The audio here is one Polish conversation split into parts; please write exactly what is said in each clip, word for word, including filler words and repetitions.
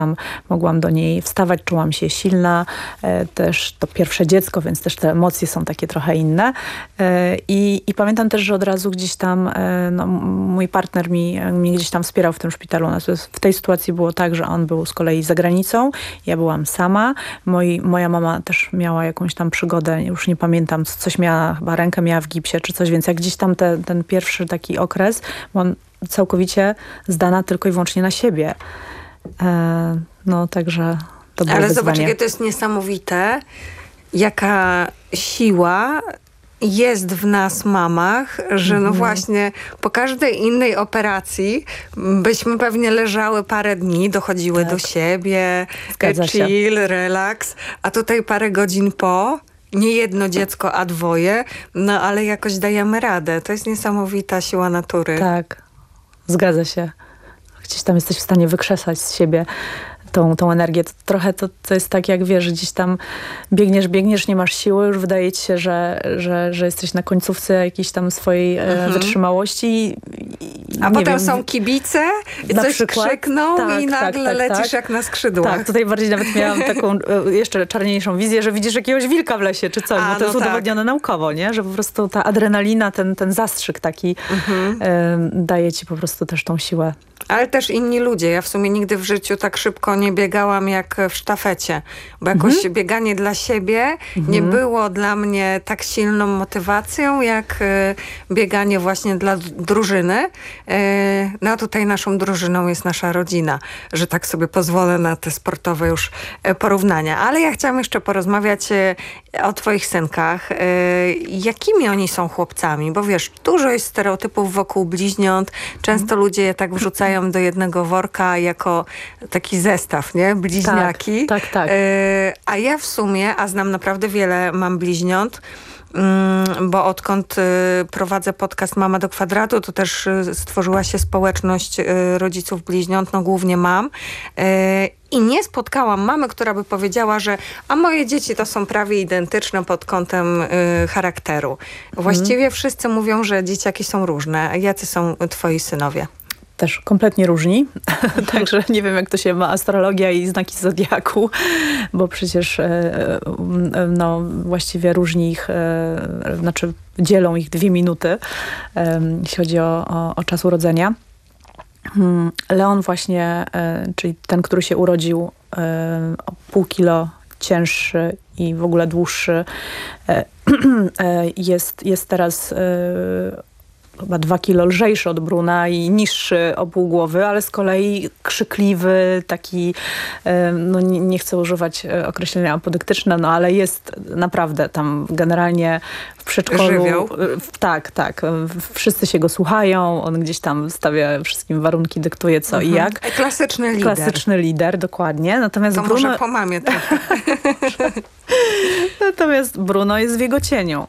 mogłam do niej wstawać, czułam się silna. E, też to pierwsze dziecko, więc też te emocje są takie trochę inne. E, i, I pamiętam też, że od razu gdzieś tam e, no, mój partner mi, mnie gdzieś tam wspierał w tym szpitalu. Natomiast w tej sytuacji było tak, że on był z kolei za granicą. Ja byłam sama. Moi, moja mama też miała jakąś tam przygodę. Już nie pamiętam, coś miała, chyba rękę miała w gipsie czy coś, więc jak gdzieś tam te, ten pierwszy taki okres, byłam całkowicie zdana tylko i wyłącznie na siebie. E, no także to było Ale wyzwanie. zobacz, jakie to jest niesamowite, jaka siła jest w nas, mamach, że no właśnie po każdej innej operacji byśmy pewnie leżały parę dni, dochodziły Tak. do siebie, Zgadza się. chill, relaks, a tutaj parę godzin po, nie jedno dziecko, a dwoje, no ale jakoś dajemy radę. To jest niesamowita siła natury. Tak, zgadza się. Gdzieś tam jesteś w stanie wykrzesać z siebie tą, tą energię. To trochę to, to jest tak, jak wiesz, gdzieś tam biegniesz, biegniesz, nie masz siły, już wydaje ci się, że, że, że jesteś na końcówce jakiejś tam swojej mhm. e, wytrzymałości. I, A nie potem wiem, są kibice, na coś przykład? krzykną Tak, i nagle tak, tak, lecisz tak. jak na skrzydłach. Tak, tutaj bardziej nawet miałam taką e, jeszcze czarniejszą wizję, że widzisz jakiegoś wilka w lesie czy coś, A, bo to no jest tak. udowodnione naukowo, nie? Że po prostu ta adrenalina, ten, ten zastrzyk taki Mhm. e, daje ci po prostu też tą siłę. Ale też inni ludzie. Ja w sumie nigdy w życiu tak szybko nie biegałam jak w sztafecie. Bo jakoś Mhm. bieganie dla siebie Mhm. nie było dla mnie tak silną motywacją, jak e, bieganie właśnie dla d- drużyny. E, no a tutaj naszą drużyną jest nasza rodzina, że tak sobie pozwolę na te sportowe już e, porównania. Ale ja chciałam jeszcze porozmawiać e, o twoich synkach. E, jakimi oni są chłopcami? Bo wiesz, dużo jest stereotypów wokół bliźniąt. Często ludzie je tak wrzucają do jednego worka jako taki zestaw, nie? Bliźniaki. Tak, tak, tak. E, a ja w sumie, a znam naprawdę wiele mam bliźniąt, mm, bo odkąd y, prowadzę podcast Mama do kwadratu, to też y, stworzyła się społeczność y, rodziców bliźniąt, no głównie mam. Y, I nie spotkałam mamy, która by powiedziała, że a moje dzieci to są prawie identyczne pod kątem y, charakteru. Właściwie wszyscy mówią, że dzieciaki są różne. Jacy są twoi synowie? Też kompletnie różni, także nie wiem, jak to się ma astrologia i znaki zodiaku, bo przecież e, no, właściwie różni ich, e, znaczy dzielą ich dwie minuty, e, jeśli chodzi o, o, o czas urodzenia. Leon właśnie, e, czyli ten, który się urodził e, o pół kilo cięższy i w ogóle dłuższy, e, e, jest, jest teraz e, chyba dwa kilo lżejszy od Bruna i niższy o pół głowy, ale z kolei krzykliwy, taki, no nie, nie chcę używać określenia apodyktyczne, no ale jest naprawdę tam generalnie w przedszkolu. Żywioł. Tak, tak. Wszyscy się go słuchają, on gdzieś tam stawia wszystkim warunki, dyktuje co mhm. i jak. Klasyczny lider. Klasyczny lider, dokładnie. Natomiast to Bruno... może po mamie trochę. Natomiast Bruno jest w jego cieniu.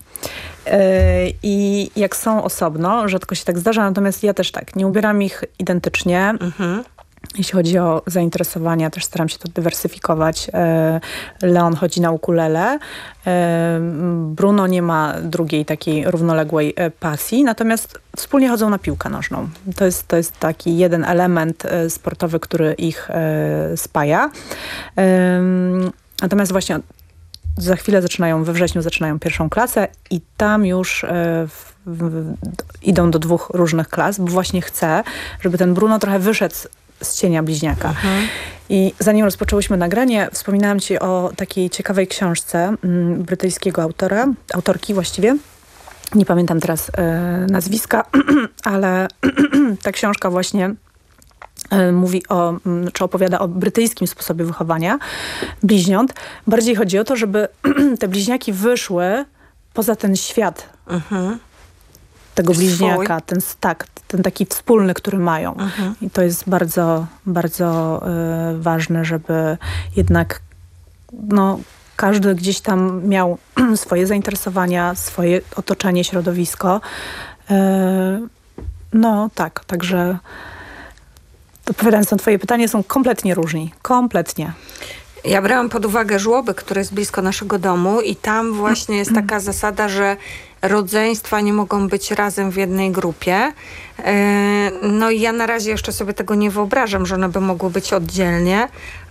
I jak są osobno, rzadko się tak zdarza, natomiast ja też tak, nie ubieram ich identycznie. Mhm. Jeśli chodzi o zainteresowania, też staram się to dywersyfikować. Leon chodzi na ukulele. Bruno nie ma drugiej takiej równoległej pasji, natomiast wspólnie chodzą na piłkę nożną. To jest, to jest taki jeden element sportowy, który ich spaja. Natomiast właśnie za chwilę zaczynają, we wrześniu zaczynają pierwszą klasę i tam już e, w, w, idą do dwóch różnych klas, bo właśnie chcę, żeby ten Bruno trochę wyszedł z, z cienia bliźniaka. Mhm. I zanim rozpoczęłyśmy nagranie, wspominałam ci o takiej ciekawej książce m, brytyjskiego autora, autorki właściwie. Nie pamiętam teraz e, nazwiska, ale ta książka właśnie mówi o, czy opowiada o brytyjskim sposobie wychowania bliźniąt. Bardziej chodzi o to, żeby te bliźniaki wyszły poza ten świat mhm. tego bliźniaka. Ten, tak, ten taki wspólny, który mają. Mhm. I to jest bardzo, bardzo y, ważne, żeby jednak no, każdy gdzieś tam miał swoje zainteresowania, swoje otoczenie, środowisko. Y, no tak, także odpowiadając na twoje pytanie, są kompletnie różni. Kompletnie. Ja brałam pod uwagę żłobek, który jest blisko naszego domu i tam właśnie jest taka zasada, że rodzeństwa nie mogą być razem w jednej grupie. No i ja na razie jeszcze sobie tego nie wyobrażam, że one by mogły być oddzielnie,